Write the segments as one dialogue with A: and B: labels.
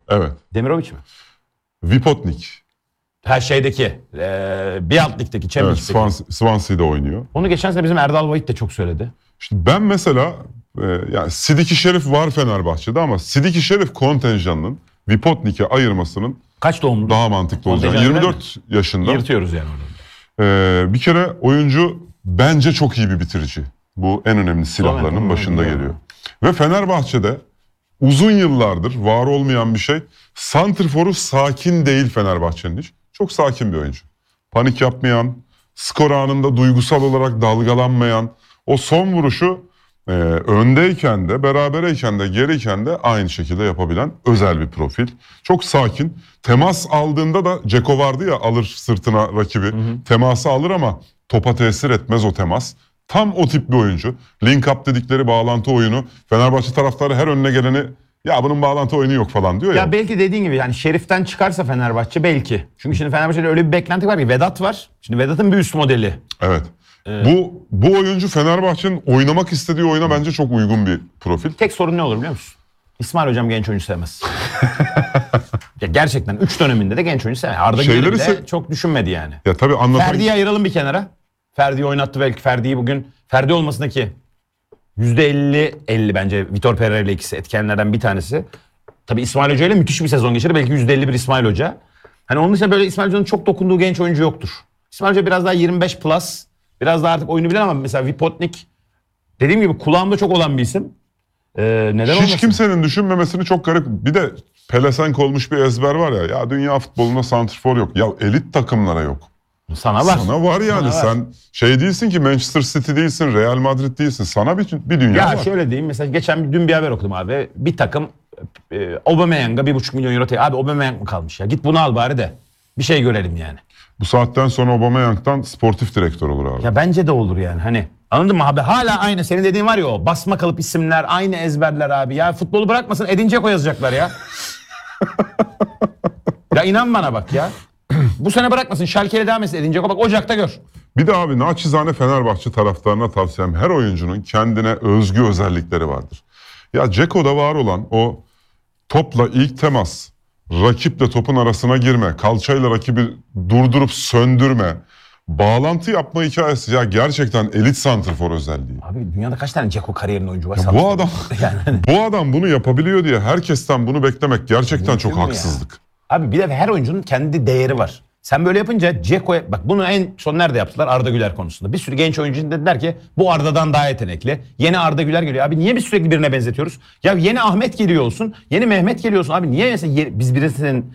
A: Evet.
B: Demirovic mi?
A: Vipotnik.
B: Her şeydeki. Bir alt ligdeki.
A: Evet, Swansea'de oynuyor.
B: Onu geçen sene bizim Erdal Vahit de çok söyledi.
A: İşte ben mesela yani Sidiki Şerif var Fenerbahçe'de ama Sidiki Şerif kontenjanının Vipotnik'e ayırmasının
B: Kaç doğumlu?
A: daha mantıklı olacak. 24 yaşında.
B: Yırtıyoruz yani
A: onu. Bir kere oyuncu bence çok iyi bir bitirici. Bu en önemli silahlarının başında geliyor. Ve Fenerbahçe'de uzun yıllardır var olmayan bir şey. Santrfor'u sakin değil Fenerbahçe'nin hiç. Çok sakin bir oyuncu. Panik yapmayan, skor anında duygusal olarak dalgalanmayan, o son vuruşu öndeyken de, berabereyken de, geriyken de aynı şekilde yapabilen özel bir profil. Çok sakin. Temas aldığında da Dzeko vardı ya, alır sırtına rakibi. Teması alır ama topa tesir etmez o temas. Tam o tip bir oyuncu. Link up dedikleri bağlantı oyunu. Fenerbahçe taraftarı her önüne geleni ya bunun bağlantı oyunu yok falan diyor ya.
B: Ya belki dediğin gibi yani Şerif'ten çıkarsa Fenerbahçe belki. Çünkü şimdi Fenerbahçe'de öyle bir beklenti var ki Vedat var. Şimdi Vedat'ın bir üst modeli.
A: Evet. Bu oyuncu Fenerbahçe'nin oynamak istediği oyuna bence çok uygun bir profil.
B: Tek sorun ne olur biliyor musun? İsmail Hocam genç oyuncu sevmez. Ya gerçekten 3 döneminde de genç oyuncu sevmez. Arda Güler'i bile çok düşünmedi yani.
A: Ya tabii
B: Ferdi'yi ayıralım bir kenara. Ferdi'yi oynattı belki. Ferdi'yi bugün Ferdi olmasındaki %50 bence Vitor Pereira ile ikisi etkenlerden bir tanesi. Tabii İsmail Hoca ile müthiş bir sezon geçirdi. Belki %51 İsmail Hoca. Hani onun dışında böyle İsmail Hoca'nın çok dokunduğu genç oyuncu yoktur. İsmail Hoca biraz daha 25 plus. Biraz daha artık oyunu bilen ama mesela Vipotnik dediğim gibi kulağımda çok olan bir isim. Neden
A: Hiç
B: olmasın?
A: kimsenin düşünmemesini çok garip. Bir de pelesenk olmuş bir ezber var ya. Ya dünya futbolunda santrfor yok. Ya elit takımlara yok.
B: Sana var.
A: Sana var yani.
B: Sana var.
A: Sen şey değilsin ki, Manchester City değilsin, Real Madrid değilsin. Sana bir dünya var.
B: Ya şöyle diyeyim, mesela dün bir haber okudum abi. Bir takım Aubameyang'a 1,5 milyon euro abi Aubameyang mı kalmış ya? Git bunu al bari de bir şey görelim yani.
A: Bu saatten sonra Aubameyang'dan sportif direktör olur abi.
B: Ya bence de olur yani, hani anladın mı abi? Hala aynı senin dediğin var ya, o basma kalıp isimler, aynı ezberler abi. Ya futbolu bırakmasın, Edin Dzeko yazacaklar ya. Ya inan bana bak ya. Bu sene bırakmasın, Schalke'yle devam etsin Edin Dzeko, bak Ocak'ta gör.
A: Bir de abi naçizane Fenerbahçe taraftarına tavsiyem, her oyuncunun kendine özgü özellikleri vardır. Ya Dzeko'da var olan o topla ilk temas, rakiple topun arasına girme, kalçayla rakibi durdurup söndürme, bağlantı yapma hikayesi ya gerçekten elit santrfor özelliği.
B: Abi dünyada kaç tane Dzeko kariyerinin oyuncu var?
A: Ya bu adam bunu yapabiliyor diye herkesten bunu beklemek gerçekten çok haksızlık.
B: Abi bir de her oyuncunun kendi değeri var. Sen böyle yapınca Dzeko'ya bak, bunu en son nerede yaptılar? Arda Güler konusunda. Bir sürü genç oyuncu dediler ki bu Arda'dan daha yetenekli. Yeni Arda Güler geliyor. Abi niye biz sürekli birine benzetiyoruz? Ya yeni Ahmet geliyor olsun, yeni Mehmet geliyor olsun. Abi niye mesela biz birisinin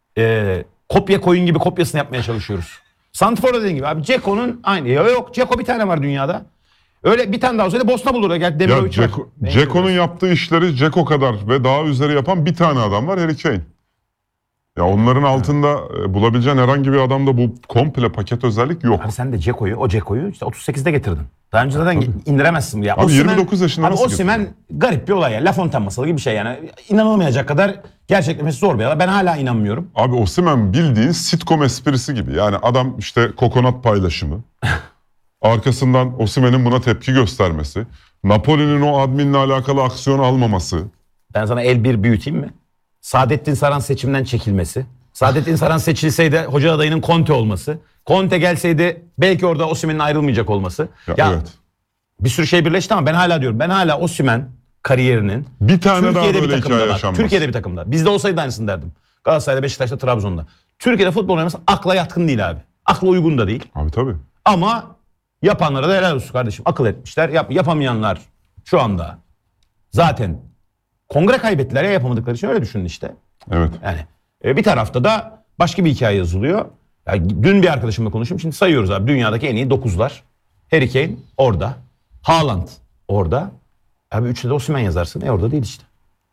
B: kopya koyun gibi kopyasını yapmaya çalışıyoruz? Santrfor'da dediğin gibi abi Dzeko'nun aynı. Ya yok, Dzeko bir tane var dünyada. Öyle bir tane daha olsaydı Bosna bulurdu. Gel Demirovic var.
A: Dzeko'nun yaptığı işleri Dzeko kadar ve daha üzeri yapan bir tane adam var, Harry Kane. Ya onların altında bulabileceğin herhangi bir adamda bu komple paket özellik yok.
B: Abi sen de o Dzeko'yu işte 38'de getirdin. Daha önce zaten indiremezsin ya.
A: Abi 29 yaşında nasıl
B: Osimhen garip bir olay ya. La Fontaine masalı gibi bir şey yani. İnanılmayacak kadar gerçekleşmesi zor bir olay. Ben hala inanmıyorum.
A: Abi Osimhen bildiğin sitcom esprisi gibi. Yani adam işte kokonat paylaşımı. Arkasından Osimhen'in buna tepki göstermesi. Napoli'nin o adminle alakalı aksiyon almaması.
B: Ben sana el bir büyüteyim mi? Saadettin Saran seçimden çekilmesi. Saadettin Saran seçilseydi hoca adayının Conte olması. Conte gelseydi belki orada Osimhen'in ayrılmayacak olması. Ya
A: evet.
B: Bir sürü şey birleşti ama ben hala diyorum. Ben hala Osimhen kariyerinin
A: bir tane
B: Türkiye'de
A: daha böyle hikaye yaşanmaz.
B: Türkiye'de bir takımda. Bizde olsaydı aynısını derdim. Galatasaray'da, Beşiktaş'ta, Trabzon'da. Türkiye'de futbol oynaması akla yatkın değil abi. Akla uygun da değil.
A: Abi tabii.
B: Ama yapanlara da helal olsun kardeşim. Akıl etmişler. Yapamayanlar şu anda zaten kongre kaybettiler ya, yapamadıkları için, öyle düşünün işte.
A: Evet.
B: Yani bir tarafta da başka bir hikaye yazılıyor. Yani dün bir arkadaşımla konuştum. Şimdi sayıyoruz abi. Dünyadaki en iyi 9'lar. Harry Kane orada. Haaland orada. Abi 3'te de Osimhen yazarsın. Orada değil işte.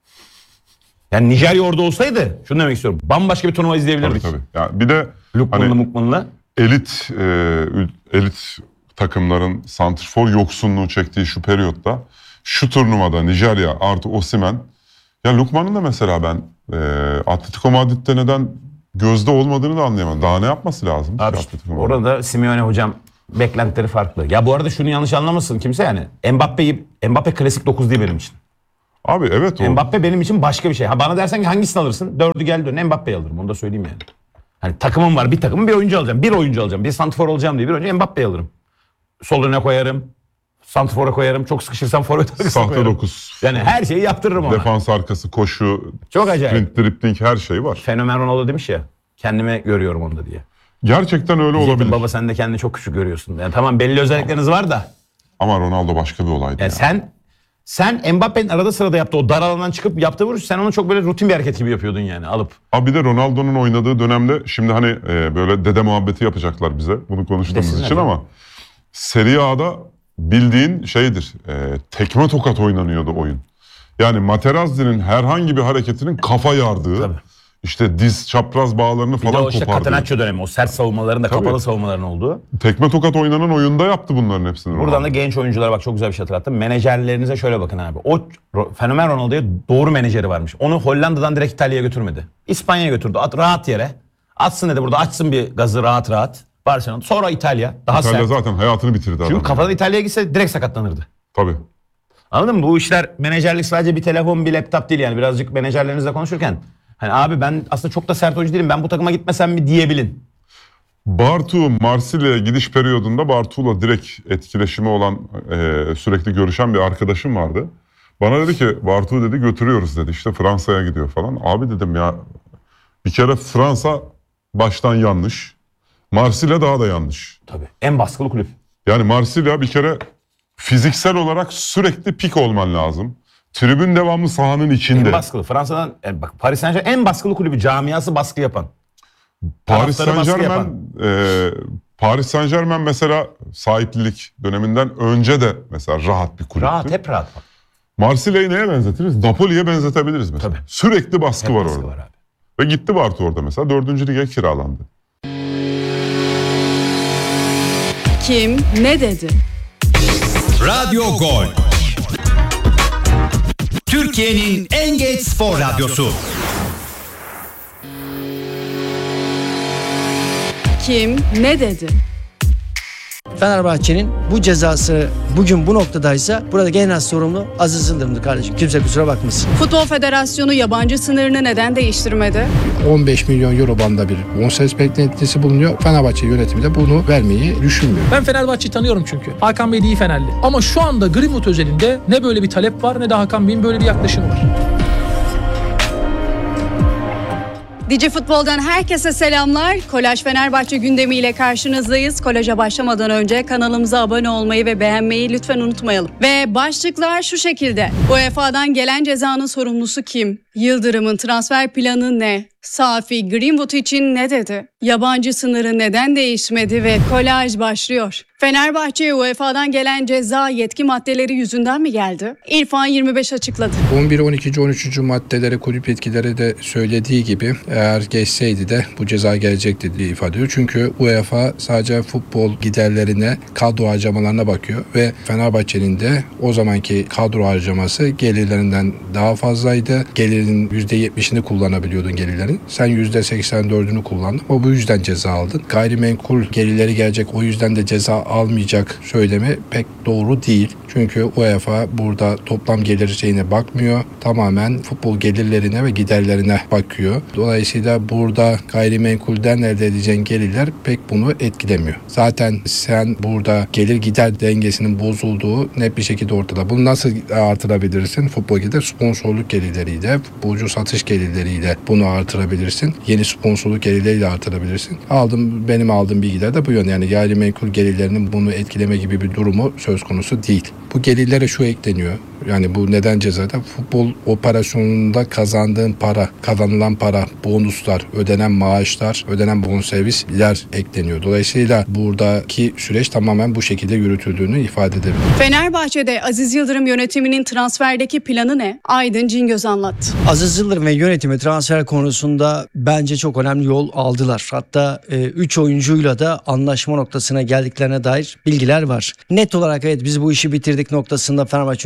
B: Yani Nijerya orada olsaydı şunu demek istiyorum. Bambaşka bir turnuva izleyebilirdik.
A: Tabii. Yani bir de
B: Lukman'la Mukman'la.
A: Elit takımların santrfor yoksunluğu çektiği şu periyotta, şu turnuvada Nijerya artı Osimhen. Ya Lukman'ın da mesela ben Atletico Madrid'de neden gözde olmadığını da anlayamadım. Daha ne yapması lazım?
B: Abi orada Simeone hocam beklentileri farklı. Ya bu arada şunu yanlış anlamasın kimse yani. Mbappe klasik 9 değil benim için.
A: Abi evet o.
B: Mbappe benim için başka bir şey. Ha bana dersen ki hangisini alırsın? 4'ü gel dön. Mbappe'yi alırım. Onu da söyleyeyim yani. Hani takımım var. Bir takımın bir oyuncu alacağım. Bir oyuncu alacağım. Bir santrfor olacağım diye bir oyuncu Mbappe'yi alırım. Sol öne koyarım. Santrfor'a koyarım. Çok sıkışırsam forvet arkasına
A: Sahte
B: koyarım.
A: 9.
B: Yani her şeyi yaptırırım ona.
A: Defans arkası, koşu,
B: Çok acayip.
A: sprint, dribbling her şey var.
B: Fenomen Ronaldo demiş ya. Kendime görüyorum onda diye.
A: Gerçekten öyle
B: Diyecektim,
A: olabilir.
B: baba sen de kendini çok küçük görüyorsun. Yani tamam belli özellikleriniz var da.
A: Ama Ronaldo başka bir olaydı.
B: Yani
A: ya.
B: sen Mbappe'nin arada sırada yaptığı o dar alandan çıkıp yaptığı vuruş sen onu çok böyle rutin bir hareket gibi yapıyordun yani alıp.
A: Abi bir de Ronaldo'nun oynadığı dönemde şimdi hani böyle dede muhabbeti yapacaklar bize. Bunu konuştuğumuz
B: Desinler
A: için
B: ya.
A: ama Serie A'da bildiğin şeydir. Tekme tokat oynanıyordu oyun. Yani Materazzi'nin herhangi bir hareketinin kafa yardığı,
B: Tabii.
A: işte diz çapraz bağlarını
B: Bir de
A: falan
B: o işte
A: kopardığı.
B: Catenaccio dönemi o sert savunmaların da
A: Tabii.
B: kapalı savunmaların olduğu.
A: Tekme tokat oynanan oyunda yaptı bunların hepsini.
B: Buradan
A: Ronaldo.
B: da genç oyunculara bak çok güzel bir şey hatırlattım. Menajerlerinize şöyle bakın abi. O fenomen Ronaldo'ya doğru menajeri varmış. Onu Hollanda'dan direkt İtalya'ya götürmedi. İspanya'ya götürdü. Rahat yere. Atsın dedi burada açsın bir gazı rahat. Barcelona. Sonra İtalya. Daha
A: İtalya
B: sert.
A: zaten hayatını bitirdi adam.
B: Çünkü kafadan İtalya'ya gitse direkt sakatlanırdı.
A: Tabii.
B: Anladın mı? Bu işler menajerlik sadece bir telefon bir laptop değil yani. Birazcık menajerlerinizle konuşurken. Hani abi ben aslında çok da sert oyuncu değilim. Ben bu takıma gitmesem mi diyebilin.
A: Bartu Marsilya'ya gidiş periyodunda Bartu'la direkt etkileşimi olan sürekli görüşen bir arkadaşım vardı. Bana dedi ki Bartu dedi götürüyoruz dedi işte Fransa'ya gidiyor falan. Abi dedim ya bir kere Fransa baştan yanlış. Marsilya daha da yanlış.
B: Tabii. En baskılı kulüp.
A: Yani Marsilya bir kere fiziksel olarak sürekli pik olman lazım. Tribün devamlı sahanın içinde.
B: En baskılı. Fransa'dan bak Paris Saint-Germain en baskılı kulübü. Camiası baskı yapan.
A: Paris
B: Taraftarı baskı
A: Saint-Germain Paris Saint-Germain mesela sahiplilik döneminden önce de mesela rahat bir kulüptü.
B: Rahat, hep rahat.
A: Marsilya'yı neye benzetiriz? Napoli'ye benzetebiliriz mesela.
B: Tabii.
A: Sürekli baskı
B: Hep
A: var
B: baskı
A: orada.
B: var abi.
A: Ve gitti Bartu orada mesela 4. lige kiralandı.
C: Kim ne dedi?
D: Radyo Gol. Türkiye'nin en geç spor radyosu.
C: Kim ne dedi?
E: Fenerbahçe'nin bu cezası bugün bu noktadaysa burada genel sorumlu Aziz Yıldırım'dı kardeşim. Kimse kusura bakmasın.
C: Futbol Federasyonu yabancı sınırını neden değiştirmedi?
F: 15 milyon euro bandında bir bonservis beklentisi bulunuyor. Fenerbahçe yönetimi de bunu vermeyi düşünmüyor.
G: Ben Fenerbahçe'yi tanıyorum çünkü. Hakan Bey de iyi Fenerli. Ama şu anda Greenwood özelinde ne böyle bir talep var ne de Hakan Bey'in böyle bir yaklaşımı var.
C: Dici Futbol'dan herkese selamlar. Kolaj Fenerbahçe gündemiyle karşınızdayız. Kolaja başlamadan önce kanalımıza abone olmayı ve beğenmeyi lütfen unutmayalım. Ve başlıklar şu şekilde. UEFA'dan gelen cezanın sorumlusu kim? Yıldırım'ın transfer planı ne? Safi Greenwood için ne dedi? Yabancı sınırı neden değişmedi ve kolaj başlıyor. Fenerbahçe'ye UEFA'dan gelen ceza yetki maddeleri yüzünden mi geldi? İrfan 25 açıkladı.
F: 11, 12, 13. maddeleri kulüp yetkileri de söylediği gibi eğer geçseydi de bu ceza gelecekti diye ifade ediyor. Çünkü UEFA sadece futbol giderlerine, kadro harcamalarına bakıyor ve Fenerbahçe'nin de o zamanki kadro harcaması gelirlerinden daha fazlaydı. Gelirin %70'ini kullanabiliyordun gelirlerin. Sen %84'ünü kullandın ama bu yüzden ceza aldın. Gayrimenkul gelirleri gelecek o yüzden de ceza almayacak söylemi pek doğru değil. Çünkü UEFA burada toplam gelir şeyine bakmıyor. Tamamen futbol gelirlerine ve giderlerine bakıyor. Dolayısıyla burada gayrimenkulden elde edeceğin gelirler pek bunu etkilemiyor. Zaten sen burada gelir gider dengesinin bozulduğu net bir şekilde ortada. Bunu nasıl artırabilirsin? Futbol gider sponsorluk gelirleriyle, futbolcu satış gelirleriyle bunu artırabilirsin. Yeni sponsorluk gelirleriyle artırabilirsin. Benim aldığım bilgiler de bu yönde. Yani gayrimenkul gelirlerinin bunu etkileme gibi bir durumu söz konusu değil. Bu gelirlere şu ekleniyor. Yani bu neden cezada? Futbol operasyonunda kazandığın para, kazanılan para, bonuslar, ödenen maaşlar, ödenen bonservisler ekleniyor. Dolayısıyla buradaki süreç tamamen bu şekilde yürütüldüğünü ifade edebilir.
C: Fenerbahçe'de Aziz Yıldırım yönetiminin transferdeki planı ne? Aydın Cingöz anlattı.
E: Aziz Yıldırım ve yönetimi transfer konusunda bence çok önemli yol aldılar. Hatta 3 oyuncuyla da anlaşma noktasına geldiklerine dair bilgiler var. Net olarak evet biz bu işi bitirdik noktasında Fenerbahçe yönetiminden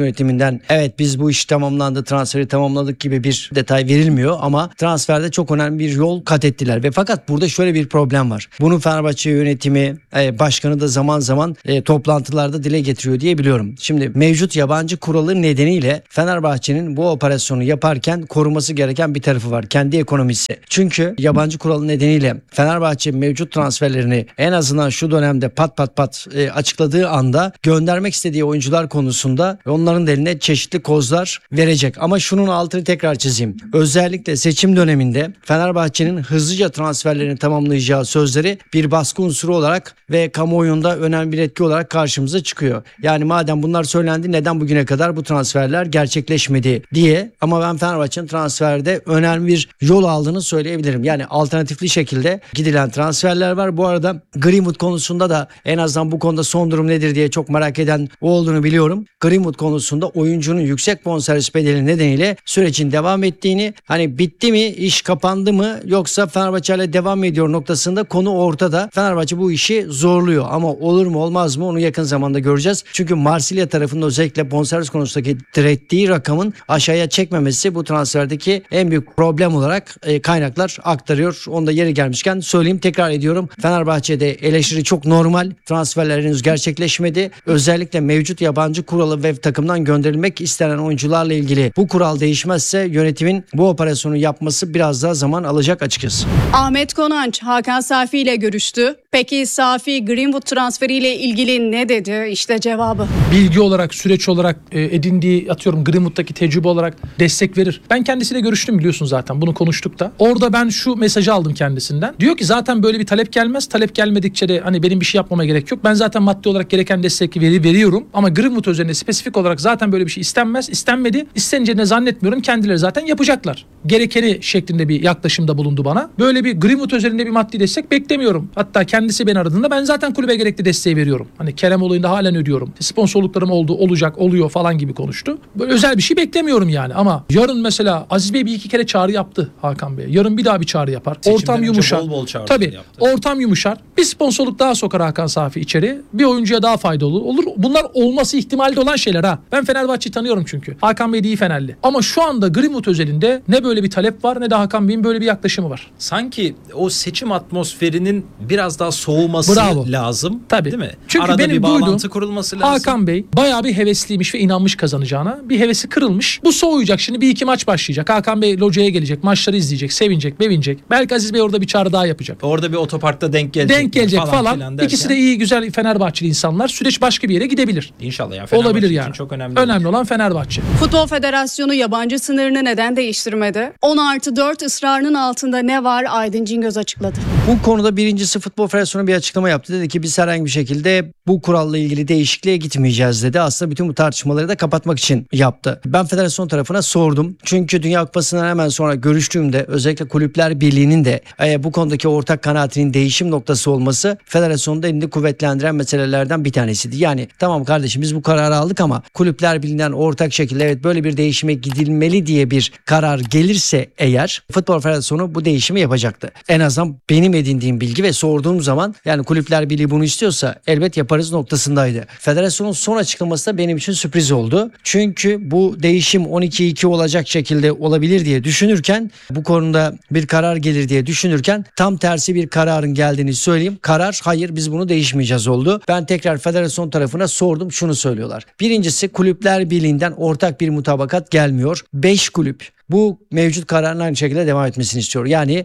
E: eden evet biz bu iş tamamlandı, transferi tamamladık gibi bir detay verilmiyor ama transferde çok önemli bir yol kat ettiler ve fakat burada şöyle bir problem var. Bunu Fenerbahçe yönetimi, başkanı da zaman zaman toplantılarda dile getiriyor diye biliyorum. Şimdi mevcut yabancı kuralı nedeniyle Fenerbahçe'nin bu operasyonu yaparken koruması gereken bir tarafı var. Kendi ekonomisi. Çünkü yabancı kuralı nedeniyle Fenerbahçe mevcut transferlerini en azından şu dönemde pat açıkladığı anda göndermek istediği oyuncular konusunda onların da eline çeşitli kozlar verecek. Ama şunun altını tekrar çizeyim. Özellikle seçim döneminde Fenerbahçe'nin hızlıca transferlerini tamamlayacağı sözleri bir baskı unsuru olarak ve kamuoyunda önemli bir etki olarak karşımıza çıkıyor. Yani madem bunlar söylendi neden bugüne kadar bu transferler gerçekleşmedi diye, ama ben Fenerbahçe'nin transferde önemli bir yol aldığını söyleyebilirim. Yani alternatifli şekilde gidilen transferler var. Bu arada Greenwood konusunda da en azından bu konuda son durum nedir diye çok merak eden o olduğunu biliyorum. Greenwood konusunda oyuncunun yüksek bonservis bedeli nedeniyle sürecin devam ettiğini, hani bitti mi, iş kapandı mı yoksa Fenerbahçe ile devam ediyor noktasında konu ortada. Fenerbahçe bu işi zorluyor ama olur mu olmaz mı onu yakın zamanda göreceğiz. Çünkü Marsilya tarafında özellikle bonservis konusundaki direttiği rakamın aşağıya çekmemesi bu transferdeki en büyük problem olarak kaynaklar aktarıyor. Onu da yeri gelmişken söyleyeyim, tekrar ediyorum. Fenerbahçe'de eleştiri çok normal. Transferler henüz gerçekleşmedi. Özellikle mevcut yabancı kuralı ve takımdan gönderilmek istenen oyuncularla ilgili bu kural değişmezse yönetimin bu operasyonu yapması biraz daha zaman alacak açıkçası.
C: Ahmet Konanç, Hakan Safi ile görüştü. Peki Safi Greenwood transferiyle ilgili ne dedi? İşte cevabı.
G: Bilgi olarak, süreç olarak edindiği, atıyorum Greenwood'daki tecrübe olarak destek verir. Ben kendisiyle görüştüm, biliyorsun zaten, bunu konuştuk da. Orada ben şu mesajı aldım kendisinden. Diyor ki zaten böyle bir talep gelmez. Talep gelmedikçe de hani benim bir şey yapmama gerek yok. Ben zaten maddi olarak gereken destek veriyorum. Ama Greenwood üzerine spesifik olarak zaten böyle bir şey istenmez. İstenmedi. İsteneceğini zannetmiyorum. Kendileri zaten yapacaklar. Gerekeni şeklinde bir yaklaşımda bulundu bana. Böyle bir Greenwood üzerinde bir maddi destek beklemiyorum. Hatta kendisi beni aradığında ben zaten kulübe gerekli desteği veriyorum. Hani Kerem olayında halen ödüyorum. Sponsorluklarım oldu, olacak, oluyor falan gibi konuştu. Böyle özel bir şey beklemiyorum yani. Ama yarın mesela Aziz Bey bir iki kere çağrı yaptı Hakan Bey. Yarın bir daha bir çağrı yapar.
H: Seçimden
G: Ortam
H: önce
G: yumuşar.
H: bol çağrı
G: Tabii.
H: yaptı.
G: Ortam yumuşar. Bir sponsorluk daha sokar Hakan Safi içeri. Bir oyuncuya daha faydalı olur. Bunlar olması ihtimali olan şeyler ha. Ben Fenerbahçe'yi tanıyorum çünkü. Hakan Bey de iyi Fenerli. Ama şu anda Greenwood özelinde ne böyle bir talep var ne de Hakan Bey'in böyle bir yaklaşımı var.
H: Sanki o seçim atmosferinin biraz daha soğuması lazım.
G: Tabii.
H: Değil mi?
G: Çünkü
H: arada
G: benim
H: bir bağlantı
G: duyduğum,
H: kurulması lazım.
G: Hakan Bey bayağı bir hevesliymiş ve inanmış kazanacağına. Bir hevesi kırılmış. Bu soğuyacak. Şimdi bir iki maç başlayacak. Hakan Bey locaya gelecek. Maçları izleyecek. Sevinecek, bevinecek. Belki Aziz Bey orada bir çağrı daha yapacak.
H: Orada bir otoparkta denk gelecek
G: falan.
H: derken.
G: İkisi de iyi, güzel Fenerbahçeli insanlar. Süreç başka bir yere gidebilir.
H: İnşallah ya. Fenerbahçe
G: Olabilir
H: için
G: yani.
H: çok önemli.
G: Önemli olan Fenerbahçe.
C: Futbol Federasyonu yabancı sınırını neden değiştirmedi? 10+4 ısrarının altında ne var? Aydın Cingöz açıkladı.
E: Bu konuda birincisi Futbol Federasyonu bir açıklama yaptı. Dedi ki biz herhangi bir şekilde bu kuralla ilgili değişikliğe gitmeyeceğiz dedi. Aslında bütün bu tartışmaları da kapatmak için yaptı. Ben federasyon tarafına sordum. Çünkü Dünya Kupası'ndan hemen sonra görüştüğümde özellikle Kulüpler Birliği'nin de bu konudaki ortak kanaatinin değişim noktası olması federasyonda elini kuvvetlendiren meselelerden bir tanesiydi. Yani tamam kardeşim biz bu kararı aldık ama Kulüpler Birliği'nden ortak şekilde evet böyle bir değişime gidilmeli diye bir karar gelirse eğer Futbol Federasyonu bu değişimi yapacaktı. En azından benim edindiğim bilgi ve sorduğum zaman yani Kulüpler Birliği bunu istiyorsa elbet yaparız noktasındaydı. Federasyonun son açıklaması da benim için sürpriz oldu. Çünkü bu değişim 12-2 olacak şekilde olabilir diye düşünürken, bu konuda bir karar gelir diye düşünürken tam tersi bir kararın geldiğini söyleyeyim. Karar hayır biz bunu değişmeyeceğiz oldu. Ben tekrar federasyon tarafına sordum, şunu söylüyorlar. Birincisi Kulüpler Birliği'nden ortak bir mutabakat gelmiyor. 5 kulüp bu mevcut kararın aynı şekilde devam etmesini istiyor. Yani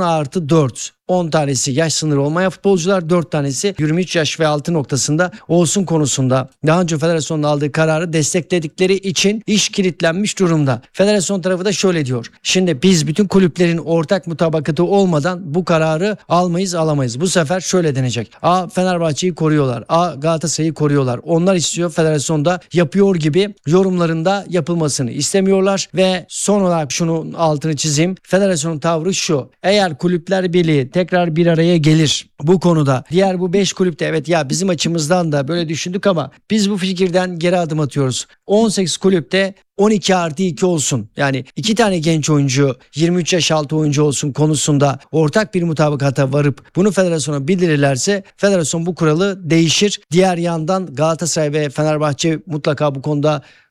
E: 10+4. 10 tanesi yaş sınırı olmayan futbolcular, 4 tanesi 23 yaş ve altı noktasında olsun konusunda daha önce federasyonun aldığı kararı destekledikleri için iş kilitlenmiş durumda. Federasyon tarafı da şöyle diyor. Şimdi biz bütün kulüplerin ortak mutabakatı olmadan bu kararı alamayız. Bu sefer şöyle denecek. A Fenerbahçe'yi koruyorlar. A Galatasaray'ı koruyorlar. Onlar istiyor, federasyonda yapıyor gibi yorumlarında yapılmasını istemiyorlar ve son olarak şunun altını çizeyim. Federasyonun tavrı şu. Eğer Kulüpler Birliği tekrar bir araya gelir bu konuda, diğer bu 5 kulüpte evet ya bizim açımızdan da böyle düşündük ama biz bu fikirden geri adım atıyoruz. 18 kulüpte 12+2 olsun. Yani 2 tane genç oyuncu 23 yaş altı oyuncu olsun konusunda ortak bir mutabakata varıp bunu federasyona bildirirlerse federasyon bu kuralı değişir. Diğer yandan Galatasaray ve Fenerbahçe mutlaka bu konuda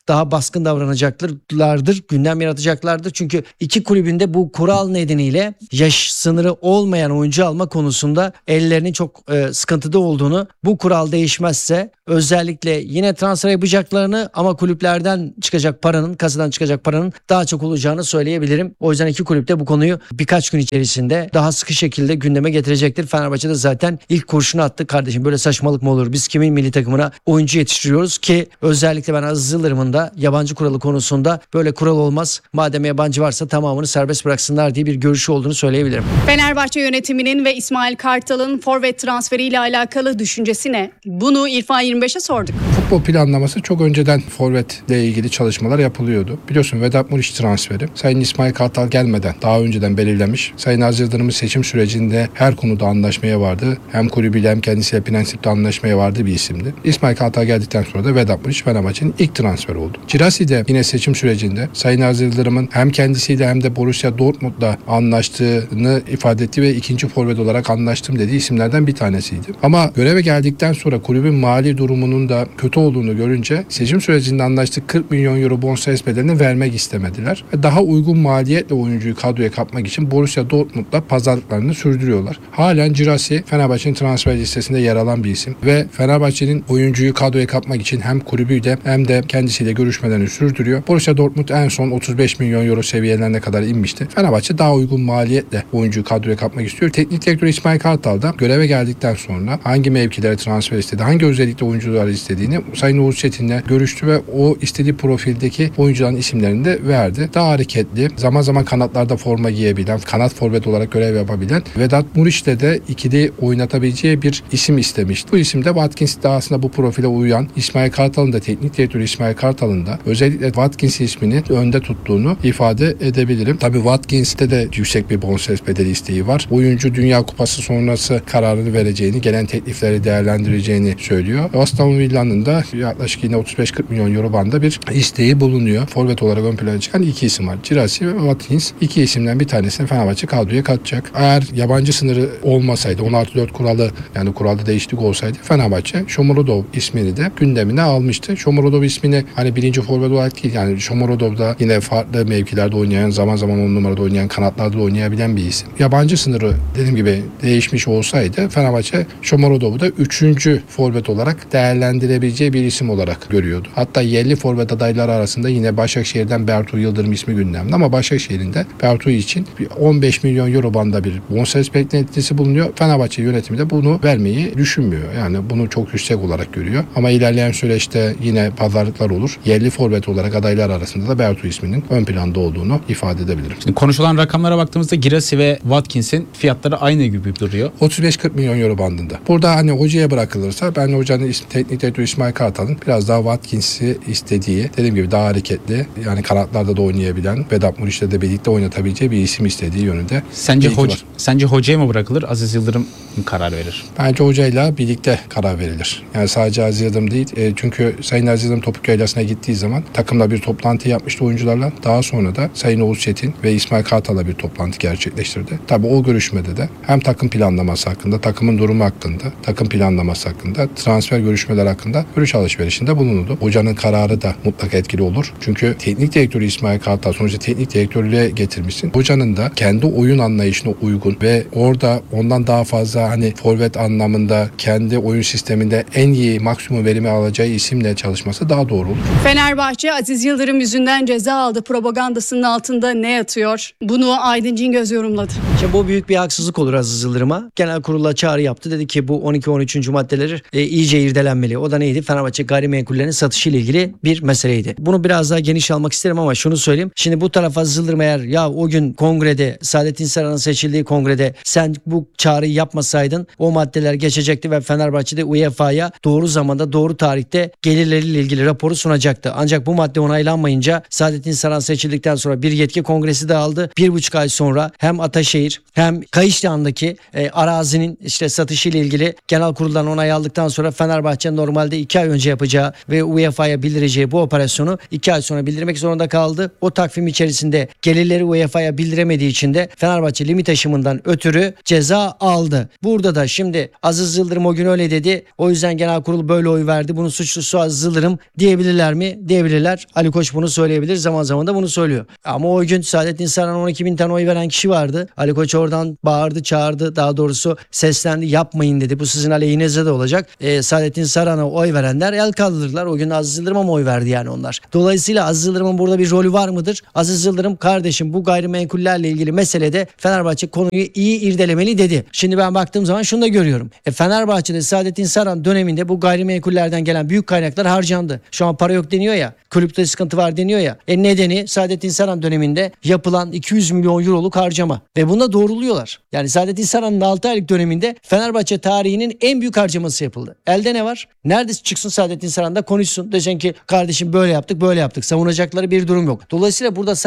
E: daha baskın davranacaklardır, gündem yaratacaklardır. Çünkü iki kulübünde bu kural nedeniyle yaş sınırı olmayan oyuncu alma konusunda ellerinin çok sıkıntıda olduğunu, bu kural değişmezse özellikle yine transfer yapacaklarını ama kulüplerden çıkacak paranın, kasadan çıkacak paranın daha çok olacağını söyleyebilirim. O yüzden iki kulüp de bu konuyu birkaç gün içerisinde daha sıkı şekilde gündeme getirecektir. Fenerbahçe de zaten ilk kurşunu attı. Kardeşim böyle saçmalık mı olur? Biz kimin milli takımına oyuncu yetiştiriyoruz ki özellikle ben Aziz Yıldırım'ın da yabancı kuralı konusunda böyle kural olmaz. Madem yabancı varsa tamamını serbest bıraksınlar diye bir görüşü olduğunu söyleyebilirim.
C: Fenerbahçe yönetiminin ve İsmail Kartal'ın forvet transferiyle alakalı düşüncesi ne? Bunu İrfan 25'e sorduk.
F: Futbol planlaması çok önceden forvetle ilgili çalışmalar yapılıyordu. Biliyorsun Vedat Muriç transferi Sayın İsmail Kartal gelmeden daha önceden belirlenmiş. Sayın Aziz Yıldırım'ın seçim sürecinde her konuda anlaşmaya vardı. Hem kulübüyle hem kendisiyle prensipte anlaşmaya vardı bir isimdi. İsmail Kartal geldikten sonra da Vedat Muriç Fenerbahçe'nin ilk transferi oldu. Girassi de yine seçim sürecinde Sayın Aziz Yıldırım'ın hem kendisiyle hem de Borussia Dortmund'la anlaştığını ifade etti ve ikinci forvet olarak anlaştım dediği isimlerden bir tanesiydi. Ama göreve geldikten sonra kulübün mali durumunun da kötü olduğunu görünce seçim sürecinde anlaştık 40 milyon euro bonservis bedelini vermek istemediler. Daha uygun maliyetle oyuncuyu kadroya katmak için Borussia Dortmund'la pazarlıklarını sürdürüyorlar. Halen Girassi Fenerbahçe'nin transfer listesinde yer alan bir isim ve Fenerbahçe'nin oyuncuyu kadroya katmak için hem kulübüyle hem de kendisiyle görüşmelerini sürdürüyor. Borussia Dortmund en son 35 milyon euro seviyelerine kadar inmişti. Fenerbahçe daha uygun maliyetle oyuncuyu kadroya katmak istiyor. Teknik direktör İsmail Kartal da göreve geldikten sonra hangi mevkilere transfer istedi, hangi özellikle oyuncuları istediğini Sayın Oğuz Çetin'le görüştü ve o istediği profildeki oyuncuların isimlerini de verdi. Daha hareketli, zaman zaman kanatlarda forma giyebilen, kanat forvet olarak görev yapabilen Vedat Muriç'le de ikili oynatabileceği bir isim istemişti. Bu isim de Watkins de aslında bu profile uyan, İsmail Kartal'ın da teknik direktörü İsmail Kartal'ın da özellikle Watkins ismini önde tuttuğunu ifade edebilirim. Tabii Watkins'te de yüksek bir bonservis bedeli isteği var. Oyuncu Dünya Kupası sonrası kararını vereceğini, gelen teklifleri değerlendireceğini söylüyor. Aston Villa'nın da yaklaşık yine 35-40 milyon euro bandında bir isteği bulunuyor. Forvet olarak ön plana çıkan iki isim var. Girassi ve Watkins. İki isimden bir tanesini Fenerbahçe kadroya katacak. Eğer yabancı sınırı olmasaydı, 16-4 kuralı, yani kuralda değişiklik olsaydı Fenerbahçe Shomurodov ismini de gündemine almıştı. Shomurodov ismini hani birinci forvet olarak değil, yani Shomurodov da yine farklı mevkilerde oynayan, zaman zaman 10 numarada oynayan, kanatlarda oynayabilen bir isim. Yabancı sınırı dediğim gibi değişmiş olsaydı Fenerbahçe Shomurodov'u da 3. forvet olarak değerlendirebileceği bir isim olarak görüyordu. Hatta yerli forvet adayları arasında yine Başakşehir'den Bertu Yıldırım ismi gündemde ama Başakşehir'in de Bertu için 15 milyon euro bandında bir bonservis beklentisi bulunuyor. Fenerbahçe yönetimi de bunu vermeyi düşünmüyor. Yani bunu çok yüksek olarak görüyor. Ama ilerleyen süreçte yine pazarlıklar olur. Yerli forvet olarak adaylar arasında da Bertu isminin ön planda olduğunu ifade edebilirim.
I: Şimdi konuşulan rakamlara baktığımızda Girassi ve Watkins'in fiyatları aynı gibi duruyor.
F: 35-40 milyon euro bandında. Burada hani hocaya bırakılırsa ben hocanın teknik direktörü İsmail Kartal'ın biraz daha Watkins'i istediği, dediğim gibi daha hareketli, yani kanatlarda da oynayabilen, Vedat Muriç'le de birlikte oynatabileceği bir isim istediği yönünde.
I: Sence hocaya mı bırakılır, Aziz Yıldırım mı karar verir?
F: Bence hocayla birlikte karar verilir. Yani sadece Aziz Yıldırım değil. Çünkü Sayın Aziz Yıldırım Topuk Yaylası'na gittiği zaman takımla bir toplantı yapmıştı oyuncularla. Daha sonra da Sayın Oğuz Çetin ve İsmail Kartal'la bir toplantı gerçekleştirdi. Tabii o görüşmede de hem takım planlaması hakkında, takımın durumu hakkında, takım planlaması hakkında, transfer görüşmeler hakkında görüş alışverişinde bulunuldu. Hocanın kararı da mutlaka etkili olur. Çünkü teknik direktörü İsmail Kartal sonuçta teknik direktörlüğe getirmişsin. Hocanın da kendi oyun anlayışına uygun ve orada ondan daha fazla hani forvet anlamında kendi oyun sisteminde en iyi maksimum verimi alacağı isimle çalışması daha doğru olur.
C: Fenerbahçe Aziz Yıldırım yüzünden ceza aldı propagandasının altında ne yatıyor? Bunu Aydın Cingöz yorumladı.
E: İşte bu büyük bir haksızlık olur Aziz Yıldırım'a. Genel kurula çağrı yaptı. Dedi ki bu 12-13. maddeleri iyice irdelenmeli. O da neydi? Fenerbahçe gayrimenkullerinin satışı ile ilgili bir meseleydi. Bunu biraz daha geniş almak isterim ama şunu söyleyeyim. Şimdi bu taraf Aziz Yıldırım eğer ya o gün kongrede, Saadettin Saran'ın seçildiği kongrede sen bu çağrıyı yapmasaydın o maddeler geçecekti ve Fenerbahçe'de UEFA'ya doğru zamanda doğru tarihte gelirleriyle ilgili raporu sunacaktı. Ancak bu madde onaylanmayınca Saadettin Saran seçildikten sonra bir yetki kongresi de aldı. 1,5 ay sonra hem Ataşehir hem Kayışlıhan'daki arazinin işte satışı ile ilgili genel kuruldan onay aldıktan sonra Fenerbahçe normalde 2 ay önce yapacağı ve UEFA'ya bildireceği bu operasyonu 2 ay sonra bildirmek zorunda kaldı. O takvim içerisinde gelirleri UEFA'ya bildiremediği için de Fenerbahçe limit aşımından ötürü ceza aldı. Burada da şimdi Aziz Yıldırım o gün öyle dedi. O yüzden genel kurul böyle oy verdi. Bunun suçlusu Aziz Yıldırım diyebilirler mi? mi diyebilirler. Ali Koç bunu söyleyebilir. Zaman zaman da bunu söylüyor. Ama o gün Saadettin Saran'a 12 bin tane oy veren kişi vardı. Ali Koç oradan bağırdı, çağırdı. Daha doğrusu seslendi. Yapmayın dedi. Bu sizin aleyhinize de olacak. Saadettin Saran'a oy verenler el kaldırdılar. O gün Aziz Yıldırım'a mı oy verdi yani onlar? Dolayısıyla Aziz Yıldırım'ın burada bir rolü var mıdır? Aziz Yıldırım kardeşim bu gayrimenkullerle ilgili meselede Fenerbahçe konuyu iyi irdelemeli dedi. Şimdi ben baktığım zaman şunu da görüyorum. Fenerbahçe'de Saadettin Saran döneminde bu gayrimenkullerden gelen büyük kaynaklar harcandı. Şu an para yok deniyor ya. Kulüpte sıkıntı var deniyor ya. Nedeni Saadettin Saran döneminde yapılan 200 milyon euroluk harcama. Ve bunda doğruluyorlar. Yani Saadettin Saran'ın 6 aylık döneminde Fenerbahçe tarihinin en büyük harcaması yapıldı. Elde ne var? Nerede çıksın Saadettin Saran da konuşsun. Diyeceksin ki kardeşim böyle yaptık böyle yaptık. Savunacakları bir durum yok. Dolayısıyla burada